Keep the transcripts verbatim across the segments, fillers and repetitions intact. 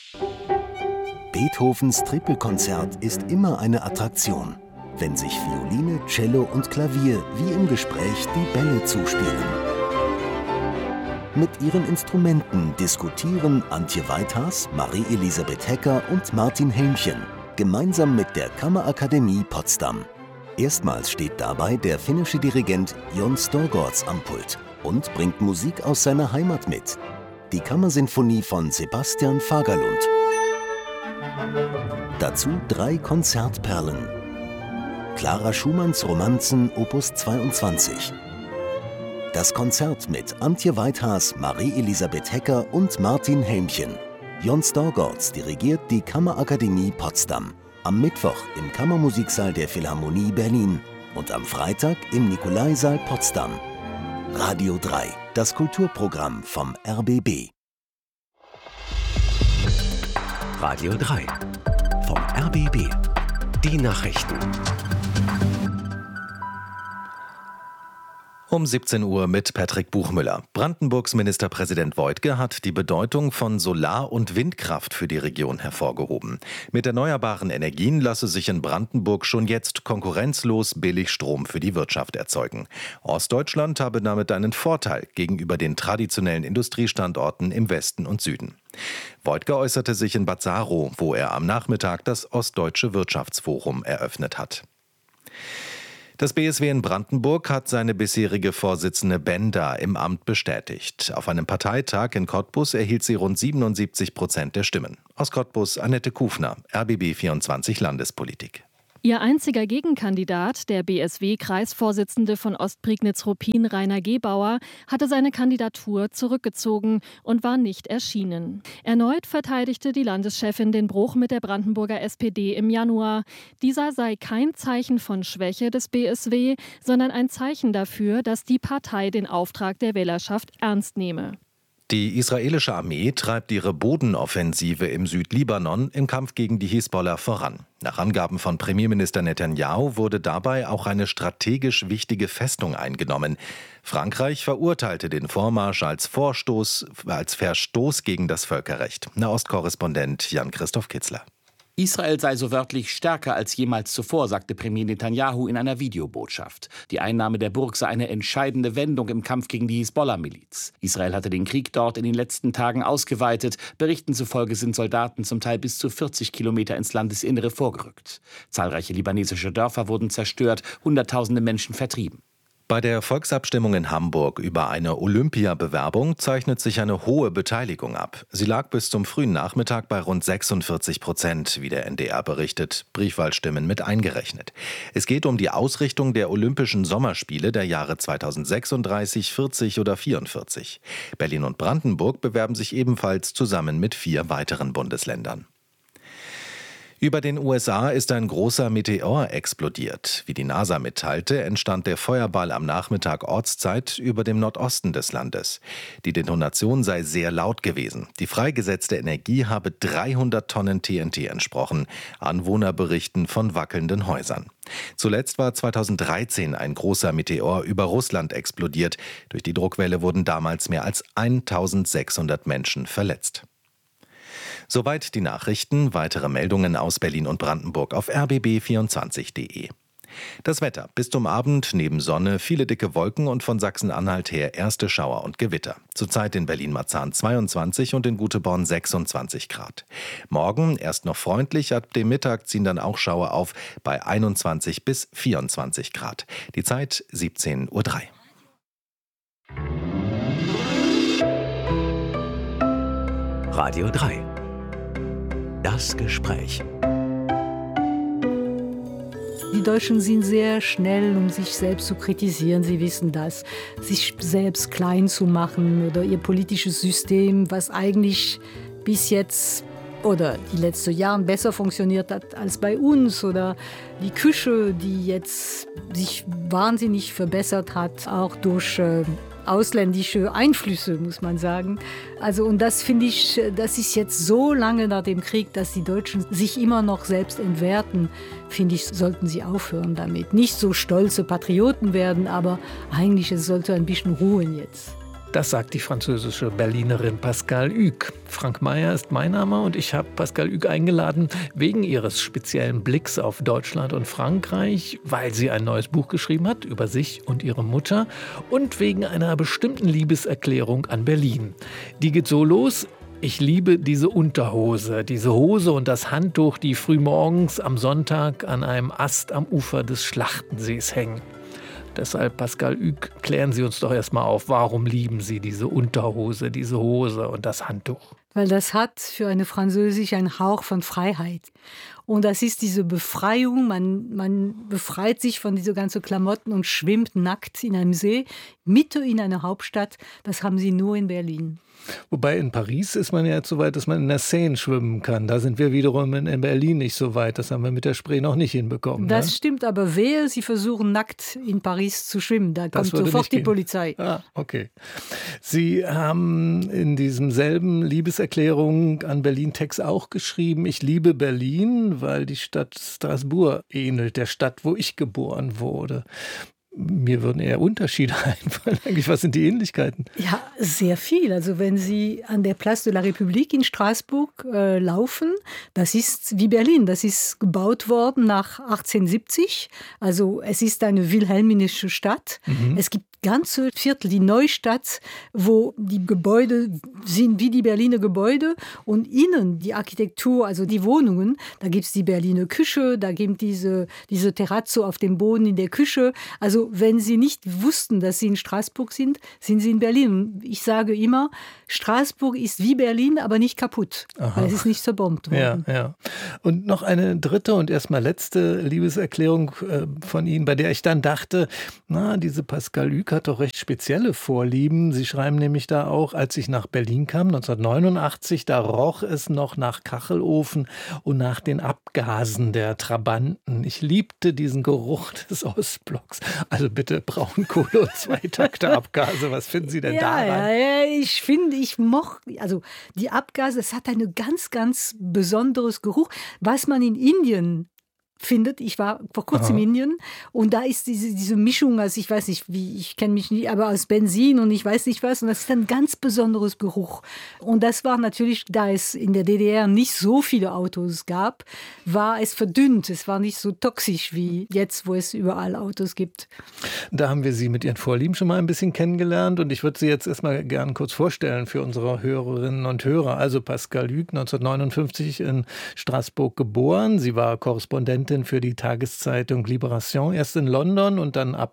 Beethovens Tripelkonzert ist immer eine Attraktion, wenn sich Violine, Cello und Klavier wie im Gespräch die Bälle zuspielen. Mit ihren Instrumenten diskutieren Antje Weithas, Marie-Elisabeth Hecker und Martin Helmchen gemeinsam mit der Kammerakademie Potsdam. Erstmals steht dabei der finnische Dirigent Jon Storgårds am Pult und bringt Musik aus seiner Heimat mit. Die Kammersinfonie von Sebastian Fagerlund. Dazu drei Konzertperlen. Clara Schumanns Romanzen Opus zweiundzwanzig. Das Konzert mit Antje Weithas, Marie-Elisabeth Hecker und Martin Helmchen. Jon Storgårds dirigiert die Kammerakademie Potsdam. Am Mittwoch im Kammermusiksaal der Philharmonie Berlin und am Freitag im Nikolaisaal Potsdam. Radio drei, das Kulturprogramm vom R B B. Radio drei vom R B B. Die Nachrichten. Um siebzehn Uhr mit Patrick Buchmüller. Brandenburgs Ministerpräsident Woidke hat die Bedeutung von Solar- und Windkraft für die Region hervorgehoben. Mit erneuerbaren Energien lasse sich in Brandenburg schon jetzt konkurrenzlos billig Strom für die Wirtschaft erzeugen. Ostdeutschland habe damit einen Vorteil gegenüber den traditionellen Industriestandorten im Westen und Süden. Woidke äußerte sich in Bad Saarow, wo er am Nachmittag das Ostdeutsche Wirtschaftsforum eröffnet hat. Das B S W in Brandenburg hat seine bisherige Vorsitzende Bender im Amt bestätigt. Auf einem Parteitag in Cottbus erhielt sie rund siebenundsiebzig Prozent der Stimmen. Aus Cottbus Annette Kufner, R B B vierundzwanzig Landespolitik. Ihr einziger Gegenkandidat, der B S W-Kreisvorsitzende von Ostprignitz-Ruppin, Rainer Gebauer, hatte seine Kandidatur zurückgezogen und war nicht erschienen. Erneut verteidigte die Landeschefin den Bruch mit der Brandenburger S P D im Januar. Dieser sei kein Zeichen von Schwäche des B S W, sondern ein Zeichen dafür, dass die Partei den Auftrag der Wählerschaft ernst nehme. Die israelische Armee treibt ihre Bodenoffensive im Südlibanon im Kampf gegen die Hisbollah voran. Nach Angaben von Premierminister Netanyahu wurde dabei auch eine strategisch wichtige Festung eingenommen. Frankreich verurteilte den Vormarsch als Vorstoß, als Verstoß gegen das Völkerrecht. Nahostkorrespondent Jan-Christoph Kitzler. Israel sei so wörtlich stärker als jemals zuvor, sagte Premier Netanyahu in einer Videobotschaft. Die Einnahme der Burg sei eine entscheidende Wendung im Kampf gegen die Hisbollah-Miliz. Israel hatte den Krieg dort in den letzten Tagen ausgeweitet. Berichten zufolge sind Soldaten zum Teil bis zu vierzig Kilometer ins Landesinnere vorgerückt. Zahlreiche libanesische Dörfer wurden zerstört, Hunderttausende Menschen vertrieben. Bei der Volksabstimmung in Hamburg über eine Olympiabewerbung zeichnet sich eine hohe Beteiligung ab. Sie lag bis zum frühen Nachmittag bei rund sechsundvierzig Prozent, wie der N D R berichtet, Briefwahlstimmen mit eingerechnet. Es geht um die Ausrichtung der Olympischen Sommerspiele der Jahre zweitausendsechsunddreißig, vierzig oder vierundvierzig. Berlin und Brandenburg bewerben sich ebenfalls zusammen mit vier weiteren Bundesländern. Über den U S A ist ein großer Meteor explodiert. Wie die NASA mitteilte, entstand der Feuerball am Nachmittag Ortszeit über dem Nordosten des Landes. Die Detonation sei sehr laut gewesen. Die freigesetzte Energie habe dreihundert Tonnen T N T entsprochen. Anwohner berichten von wackelnden Häusern. Zuletzt war zweitausenddreizehn ein großer Meteor über Russland explodiert. Durch die Druckwelle wurden damals mehr als eintausendsechshundert Menschen verletzt. Soweit die Nachrichten. Weitere Meldungen aus Berlin und Brandenburg auf r b b vierundzwanzig punkt d e. Das Wetter. Bis zum Abend neben Sonne viele dicke Wolken und von Sachsen-Anhalt her erste Schauer und Gewitter. Zurzeit in Berlin-Marzahn zweiundzwanzig und in Guteborn sechsundzwanzig Grad. Morgen erst noch freundlich, ab dem Mittag ziehen dann auch Schauer auf bei einundzwanzig bis vierundzwanzig Grad. Die Zeit siebzehn Uhr drei. Radio drei. Das Gespräch. Die Deutschen sind sehr schnell, um sich selbst zu kritisieren. Sie wissen das, sich selbst klein zu machen oder ihr politisches System, was eigentlich bis jetzt oder die letzten Jahre besser funktioniert hat als bei uns, oder die Küche, die jetzt sich wahnsinnig verbessert hat, auch durch äh, ausländische Einflüsse, muss man sagen. Also, und das finde ich, das ist jetzt so lange nach dem Krieg, dass die Deutschen sich immer noch selbst entwerten, finde ich, sollten sie aufhören damit. Nicht so stolze Patrioten werden, aber eigentlich es sollte ein bisschen ruhen jetzt. Das sagt die französische Berlinerin Pascale Hugues. Frank Meyer ist mein Name und ich habe Pascale Hugues eingeladen wegen ihres speziellen Blicks auf Deutschland und Frankreich, weil sie ein neues Buch geschrieben hat über sich und ihre Mutter und wegen einer bestimmten Liebeserklärung an Berlin. Die geht so los: Ich liebe diese Unterhose, diese Hose und das Handtuch, die frühmorgens am Sonntag an einem Ast am Ufer des Schlachtensees hängen. Deshalb, Pascale Hugues, klären Sie uns doch erstmal auf, warum lieben Sie diese Unterhose, diese Hose und das Handtuch? Weil das hat für eine Französische einen Hauch von Freiheit. Und das ist diese Befreiung, man, man befreit sich von diesen ganzen Klamotten und schwimmt nackt in einem See, mitten in einer Hauptstadt. Das haben sie nur in Berlin. Wobei in Paris ist man ja jetzt so weit, dass man in der Seine schwimmen kann. Da sind wir wiederum in, in Berlin nicht so weit. Das haben wir mit der Spree noch nicht hinbekommen. Das ne? stimmt, aber wehe, Sie versuchen nackt in Paris zu schwimmen. Da Das kommt würde sofort nicht die gehen. Polizei. Ah, okay. Sie haben in diesem selben Liebeserklärung an Berlin-Text auch geschrieben: Ich liebe Berlin, weil die Stadt Straßburg ähnelt, der Stadt, wo ich geboren wurde. Mir würden eher Unterschiede einfallen. Eigentlich, was sind die Ähnlichkeiten? Ja, sehr viel. Also wenn Sie an der Place de la République in Straßburg äh, laufen, das ist wie Berlin. Das ist gebaut worden nach achtzehnhundertsiebzig. Also es ist eine wilhelminische Stadt. Mhm. Es gibt ganze Viertel, die Neustadt, wo die Gebäude sind wie die Berliner Gebäude und innen die Architektur, also die Wohnungen, da gibt es die Berliner Küche, da gibt es diese, diese Terrazzo auf dem Boden in der Küche. Also wenn Sie nicht wussten, dass Sie in Straßburg sind, sind Sie in Berlin. Ich sage immer, Straßburg ist wie Berlin, aber nicht kaputt, Aha. weil es ist nicht zerbombt worden. Ja, ja. Und noch eine dritte und erstmal letzte Liebeserklärung äh, von Ihnen, bei der ich dann dachte, na, diese Pascale Hugues hat doch recht spezielle Vorlieben. Sie schreiben nämlich da auch: Als ich nach Berlin kam, neunzehnhundertneunundachtzig, da roch es noch nach Kachelofen und nach den Abgasen der Trabanten. Ich liebte diesen Geruch des Ostblocks. Also bitte Braunkohle und Zweitakterabgase. Was finden Sie denn ja, daran? Ja, ja, ich finde, ich mochte, also die Abgase, es hat einen ganz, ganz besonderes Geruch, was man in Indien findet. Ich war vor kurzem in Indien und da ist diese, diese Mischung, also ich weiß nicht, wie, ich kenne mich nicht, aber aus Benzin und ich weiß nicht was, und das ist ein ganz besonderes Geruch. Und das war natürlich, da es in der D D R nicht so viele Autos gab, war es verdünnt. Es war nicht so toxisch wie jetzt, wo es überall Autos gibt. Da haben wir Sie mit Ihren Vorlieben schon mal ein bisschen kennengelernt und ich würde Sie jetzt erstmal gerne kurz vorstellen für unsere Hörerinnen und Hörer. Also Pascale Hugues, neunzehnhundertneunundfünfzig in Straßburg geboren. Sie war Korrespondentin für die Tageszeitung Libération, erst in London und dann ab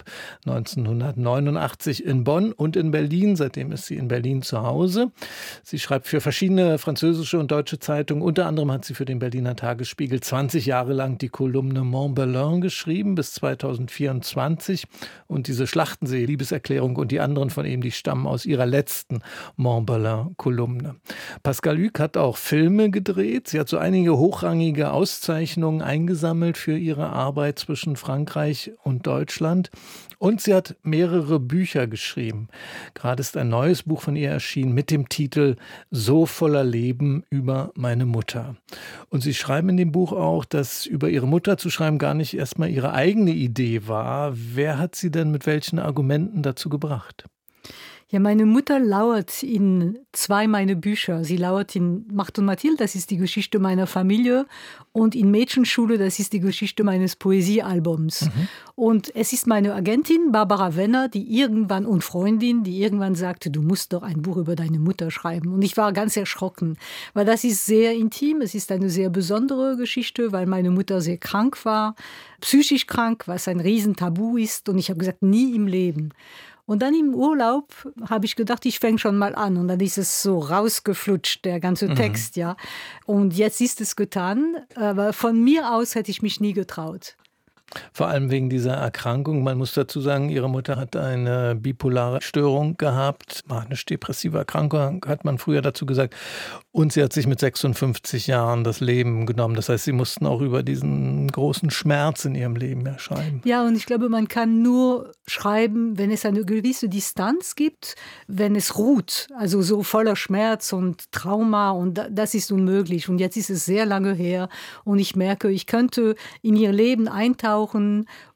neunzehnhundertneunundachtzig in Bonn und in Berlin. Seitdem ist sie in Berlin zu Hause. Sie schreibt für verschiedene französische und deutsche Zeitungen. Unter anderem hat sie für den Berliner Tagesspiegel zwanzig Jahre lang die Kolumne Mont Belin geschrieben, bis zweitausendvierundzwanzig. Und diese Schlachtensee-Liebeserklärung und die anderen von ihm, die stammen aus ihrer letzten Mont Belin-Kolumne. Pascale Hugues hat auch Filme gedreht. Sie hat so einige hochrangige Auszeichnungen eingesammelt für ihre Arbeit zwischen Frankreich und Deutschland. Und sie hat mehrere Bücher geschrieben. Gerade ist ein neues Buch von ihr erschienen mit dem Titel So voller Leben über meine Mutter. Und sie schreiben in dem Buch auch, dass über ihre Mutter zu schreiben gar nicht erstmal ihre eigene Idee war. Wer hat sie denn mit welchen Argumenten dazu gebracht? Ja, meine Mutter lauert in zwei meiner Bücher. Sie lauert in Marthe und Mathilde, das ist die Geschichte meiner Familie, und in Mädchenschule, das ist die Geschichte meines Poesiealbums. Mhm. Und es ist meine Agentin Barbara Wenner, die irgendwann, und Freundin, die irgendwann sagte, du musst doch ein Buch über deine Mutter schreiben. Und ich war ganz erschrocken, weil das ist sehr intim, es ist eine sehr besondere Geschichte, weil meine Mutter sehr krank war, psychisch krank, was ein Riesentabu ist. Und ich habe gesagt, nie im Leben. Und dann im Urlaub habe ich gedacht, ich fange schon mal an. Und dann ist es so rausgeflutscht, der ganze Text, mhm. ja. Und jetzt ist es getan. Aber von mir aus hätte ich mich nie getraut. Vor allem wegen dieser Erkrankung. Man muss dazu sagen, ihre Mutter hat eine bipolare Störung gehabt. Manisch-depressive Erkrankung hat man früher dazu gesagt. Und sie hat sich mit sechsundfünfzig Jahren das Leben genommen. Das heißt, sie mussten auch über diesen großen Schmerz in ihrem Leben mehr schreiben. Ja, und ich glaube, man kann nur schreiben, wenn es eine gewisse Distanz gibt, wenn es ruht. Also so voller Schmerz und Trauma, und das ist unmöglich. Und jetzt ist es sehr lange her und ich merke, ich könnte in ihr Leben eintauchen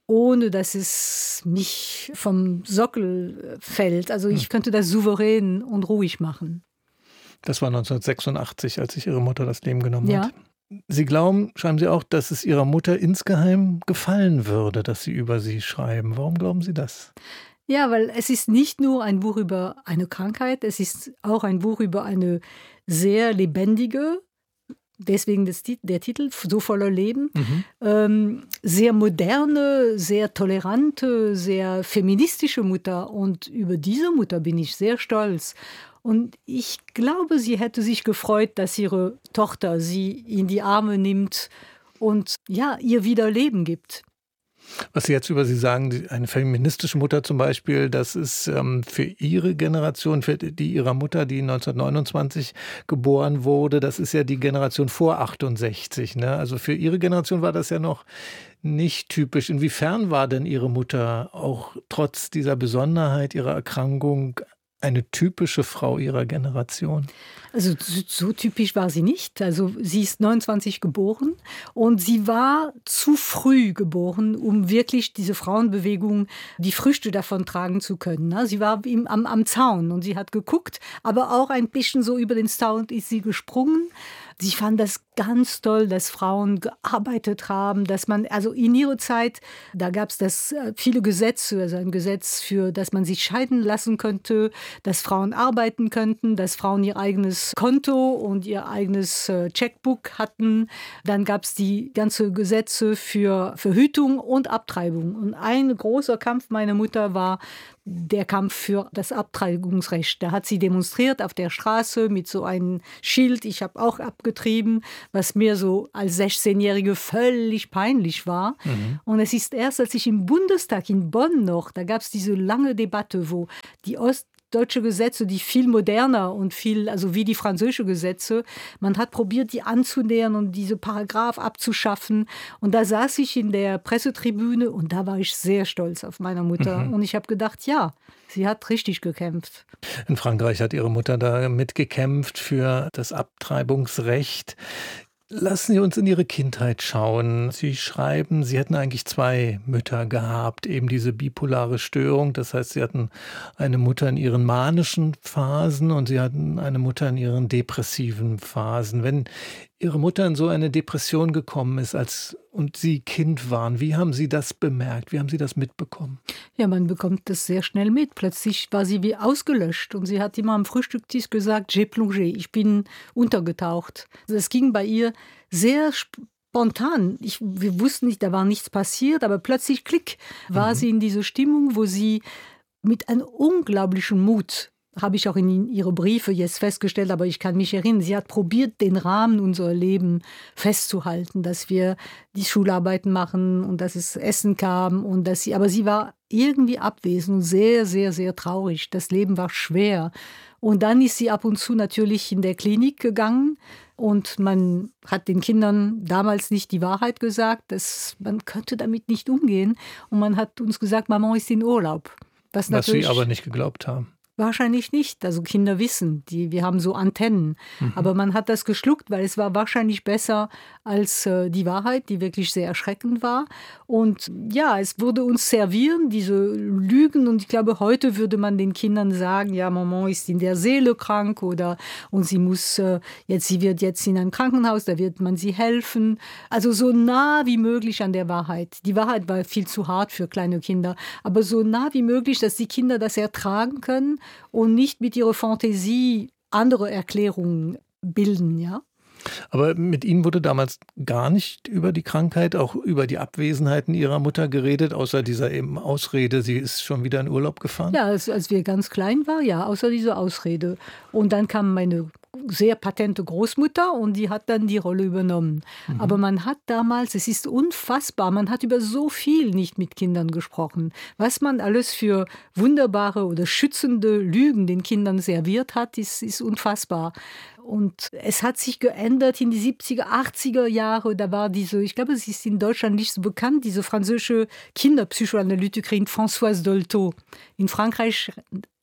ohne dass es mich vom Sockel fällt. Also ich könnte das souverän und ruhig machen. Das war neunzehnhundertsechsundachtzig, als sich Ihre Mutter das Leben genommen Ja. hat. Sie glauben, schreiben Sie auch, dass es Ihrer Mutter insgeheim gefallen würde, dass Sie über sie schreiben. Warum glauben Sie das? Ja, weil es ist nicht nur ein Buch über eine Krankheit, es ist auch ein Buch über eine sehr lebendige, deswegen das, der Titel, so voller Leben, Mhm. ähm, sehr moderne, sehr tolerante, sehr feministische Mutter. Und über diese Mutter bin ich sehr stolz. Und ich glaube, sie hätte sich gefreut, dass ihre Tochter sie in die Arme nimmt und ja, ihr wieder Leben gibt. Was Sie jetzt über Sie sagen, die- eine feministische Mutter zum Beispiel, das ist ähm, für Ihre Generation, für die Ihrer Mutter, die neunzehnhundertneunundzwanzig geboren wurde, das ist ja die Generation vor achtundsechzig. Ne? Also für Ihre Generation war das ja noch nicht typisch. Inwiefern war denn Ihre Mutter auch trotz dieser Besonderheit ihrer Erkrankung eine typische Frau ihrer Generation? Also so, so typisch war sie nicht. Also sie ist neunundzwanzig geboren und sie war zu früh geboren, um wirklich diese Frauenbewegung, die Früchte davon tragen zu können. Ne? Sie war im, am, am Zaun und sie hat geguckt, aber auch ein bisschen so über den Zaun ist sie gesprungen. Sie fand das ganz toll, dass Frauen gearbeitet haben, dass man, also in ihrer Zeit, da gab es das äh, viele Gesetze, also ein Gesetz für, dass man sich scheiden lassen könnte, dass Frauen arbeiten könnten, dass Frauen ihr eigenes Konto und ihr eigenes äh, Checkbook hatten. Dann gab es die ganzen Gesetze für Verhütung und Abtreibung. Und ein großer Kampf meiner Mutter war der Kampf für das Abtreibungsrecht. Da hat sie demonstriert auf der Straße mit so einem Schild. Ich habe auch abgetrieben, was mir so als sechzehnjährige völlig peinlich war. Mhm. Und es ist erst, als ich im Bundestag in Bonn noch, da gab es diese lange Debatte, wo die Ost deutsche Gesetze, die viel moderner und viel, also wie die französische Gesetze, man hat probiert, die anzunähern und diese Paragraph abzuschaffen. Und da saß ich in der Pressetribüne und da war ich sehr stolz auf meine Mutter. Mhm. Und ich habe gedacht, ja, sie hat richtig gekämpft. In Frankreich hat Ihre Mutter da mitgekämpft für das Abtreibungsrecht. Lassen Sie uns in Ihre Kindheit schauen. Sie schreiben, Sie hätten eigentlich zwei Mütter gehabt, eben diese bipolare Störung. Das heißt, Sie hatten eine Mutter in ihren manischen Phasen und Sie hatten eine Mutter in ihren depressiven Phasen. Wenn Ihre Mutter in so eine Depression gekommen ist als, und Sie Kind waren, wie haben Sie das bemerkt? Wie haben Sie das mitbekommen? Ja, man bekommt das sehr schnell mit. Plötzlich war sie wie ausgelöscht und sie hat immer am Frühstückstisch gesagt, j'ai plongé, ich bin untergetaucht. Das ging bei ihr sehr spontan. Ich, wir wussten nicht, da war nichts passiert, aber plötzlich, klick, war mhm. sie in dieser Stimmung, wo sie mit einem unglaublichen Mut, habe ich auch in ihre Briefe jetzt festgestellt, aber ich kann mich erinnern, sie hat probiert, den Rahmen unserer Leben festzuhalten, dass wir die Schularbeiten machen und dass es Essen kam und dass sie, aber sie war irgendwie abwesend und sehr, sehr, sehr traurig. Das Leben war schwer. Und dann ist sie ab und zu natürlich in der Klinik gegangen und man hat den Kindern damals nicht die Wahrheit gesagt, dass man könnte damit nicht umgehen und man hat uns gesagt, Maman ist in Urlaub. Was, Was sie aber nicht geglaubt haben. Wahrscheinlich nicht. Also Kinder wissen, die, wir haben so Antennen. Mhm. Aber man hat das geschluckt, weil es war wahrscheinlich besser als äh, die Wahrheit, die wirklich sehr erschreckend war. Und ja, es wurde uns servieren, diese Lügen. Und ich glaube, heute würde man den Kindern sagen, ja, Maman ist in der Seele krank oder und sie muss äh, jetzt, sie wird jetzt in ein Krankenhaus, da wird man sie helfen. Also so nah wie möglich an der Wahrheit. Die Wahrheit war viel zu hart für kleine Kinder. Aber so nah wie möglich, dass die Kinder das ertragen können und nicht mit ihrer Fantasie andere Erklärungen bilden, ja. Aber mit Ihnen wurde damals gar nicht über die Krankheit, auch über die Abwesenheiten Ihrer Mutter geredet, außer dieser eben Ausrede, sie ist schon wieder in Urlaub gefahren? Ja, als, als wir ganz klein waren, ja, außer dieser Ausrede. Und dann kam meine sehr patente Großmutter und die hat dann die Rolle übernommen. Mhm. Aber man hat damals, es ist unfassbar, man hat über so viel nicht mit Kindern gesprochen. Was man alles für wunderbare oder schützende Lügen den Kindern serviert hat, ist, ist unfassbar. Und es hat sich geändert in die siebziger, achtziger Jahre. Da war diese, ich glaube, es ist in Deutschland nicht so bekannt, diese französische Kinderpsychoanalytikerin Françoise Dolto. In Frankreich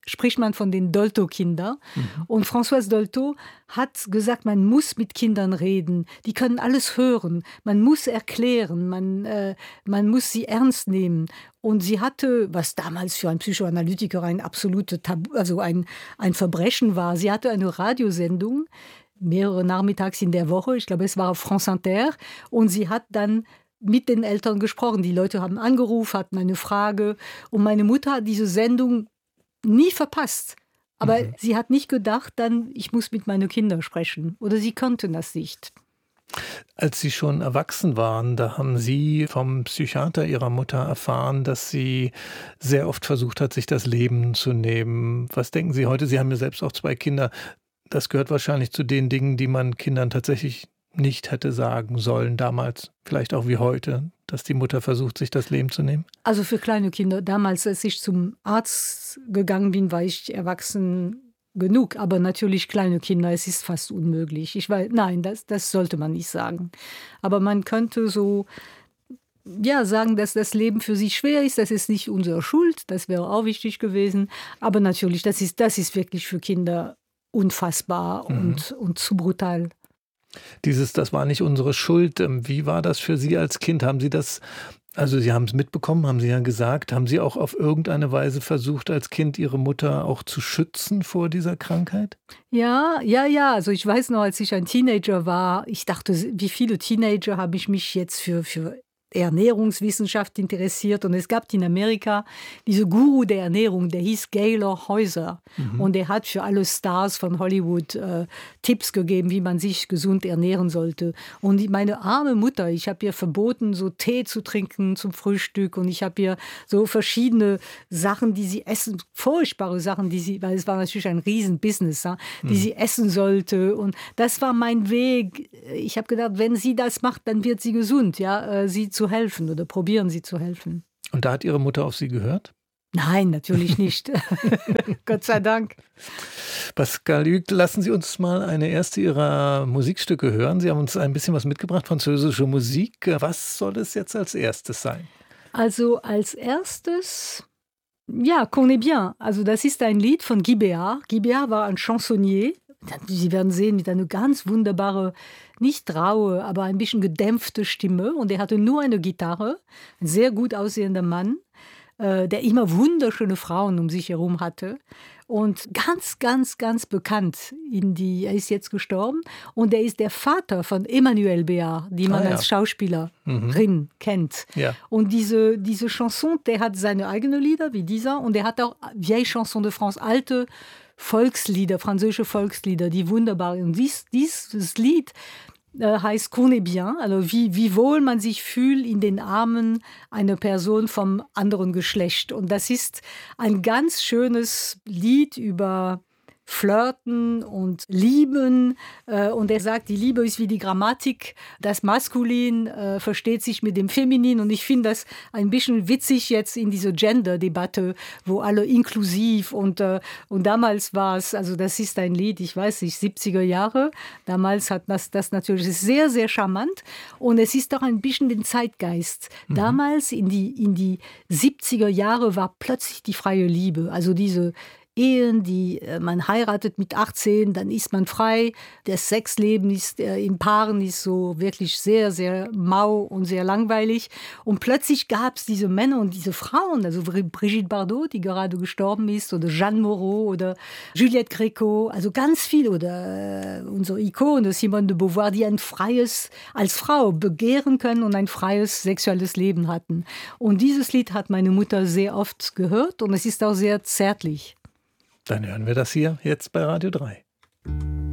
spricht man von den Dolto-Kindern. Mhm. Und Françoise Dolto hat gesagt, man muss mit Kindern reden. Die können alles hören. Man muss erklären. Man, äh, man muss sie ernst nehmen. Und sie hatte, was damals für einen Psychoanalytiker ein absolutes Tabu, also ein, ein Verbrechen war, sie hatte eine Radiosendung, mehrere nachmittags in der Woche, ich glaube, es war auf France Inter, und sie hat dann mit den Eltern gesprochen. Die Leute haben angerufen, hatten eine Frage, und meine Mutter hat diese Sendung nie verpasst. Aber mhm. sie hat nicht gedacht, dann, ich muss mit meinen Kindern sprechen. Oder sie konnten das nicht. Als Sie schon erwachsen waren, da haben Sie vom Psychiater Ihrer Mutter erfahren, dass sie sehr oft versucht hat, sich das Leben zu nehmen. Was denken Sie heute? Sie haben ja selbst auch zwei Kinder. Das gehört wahrscheinlich zu den Dingen, die man Kindern tatsächlich nicht hätte sagen sollen damals, vielleicht auch wie heute, dass die Mutter versucht, sich das Leben zu nehmen? Also für kleine Kinder, damals, als ich zum Arzt gegangen bin, war ich erwachsen genug, aber natürlich kleine Kinder, es ist fast unmöglich. Ich weiß, nein, das, das sollte man nicht sagen. Aber man könnte so ja, sagen, dass das Leben für sie schwer ist, das ist nicht unsere Schuld, das wäre auch wichtig gewesen. Aber natürlich, das ist, das ist wirklich für Kinder unfassbar mhm. und, und zu brutal. Dieses, das war nicht unsere Schuld. Wie war das für Sie als Kind? Haben Sie das, also Sie haben es mitbekommen, haben Sie ja gesagt, haben Sie auch auf irgendeine Weise versucht, als Kind Ihre Mutter auch zu schützen vor dieser Krankheit? Ja, ja, ja. Also ich weiß noch, als ich ein Teenager war, ich dachte, wie viele Teenager habe ich mich jetzt für, für Ernährungswissenschaft interessiert. Und es gab in Amerika diese Guru der Ernährung, der hieß Gaylor Häuser. Mhm. Und der hat für alle Stars von Hollywood äh, Tipps gegeben, wie man sich gesund ernähren sollte. Und meine arme Mutter, ich habe ihr verboten, so Tee zu trinken zum Frühstück. Und ich habe ihr so verschiedene Sachen, die sie essen, furchtbare Sachen, die sie, weil es war natürlich ein Riesenbusiness, ja, die mhm. sie essen sollte. Und das war mein Weg. Ich habe gedacht, wenn sie das macht, dann wird sie gesund, ja, äh, sie zu helfen oder probieren sie zu helfen. Und da hat Ihre Mutter auf Sie gehört? Nein, natürlich nicht. Gott sei Dank. Pascal Luc, lassen Sie uns mal eine erste Ihrer Musikstücke hören. Sie haben uns ein bisschen was mitgebracht, französische Musik. Was soll es jetzt als erstes sein? Also als erstes, ja, Connais bien. Also das ist ein Lied von Guy Béard. Guy Béard war ein Chansonnier. Sie werden sehen, mit einer ganz wunderbaren, nicht raue, aber ein bisschen gedämpfte Stimme. Und er hatte nur eine Gitarre. Ein sehr gut aussehender Mann, äh, der immer wunderschöne Frauen um sich herum hatte. Und ganz, ganz, ganz bekannt. In die, er ist jetzt gestorben. Und er ist der Vater von Emmanuelle Béard, die man ah, ja. als Schauspielerin mhm. kennt. Ja. Und diese, diese Chanson, der hat seine eigenen Lieder, wie dieser. Und er hat auch Vieille Chanson de France, alte Volkslieder, französische Volkslieder, die wunderbar sind. Und dies, dieses Lied äh, heißt Connais bien, also wie, wie wohl man sich fühlt in den Armen einer Person vom anderen Geschlecht. Und das ist ein ganz schönes Lied über Flirten und Lieben. Und er sagt, die Liebe ist wie die Grammatik. Das Maskulin äh, versteht sich mit dem Feminin. Und ich finde das ein bisschen witzig jetzt in dieser Gender-Debatte, wo alle inklusiv und, äh, und damals war es, also das ist ein Lied, ich weiß nicht, siebziger Jahre. Damals hat das, das natürlich sehr, sehr charmant. Und es ist auch ein bisschen den Zeitgeist. Mhm. Damals in die, in die siebziger Jahre war plötzlich die freie Liebe. Also diese Ehen, die man heiratet mit achtzehn, dann ist man frei. Das Sexleben ist äh, in Paaren ist so wirklich sehr, sehr mau und sehr langweilig. Und plötzlich gab es diese Männer und diese Frauen, also Brigitte Bardot, die gerade gestorben ist, oder Jeanne Moreau oder Juliette Gréco, also ganz viel, oder äh, unsere Ikone Simone de Beauvoir, die ein freies, als Frau begehren können und ein freies sexuelles Leben hatten. Und dieses Lied hat meine Mutter sehr oft gehört und es ist auch sehr zärtlich. Dann hören wir das hier jetzt bei Radio drei.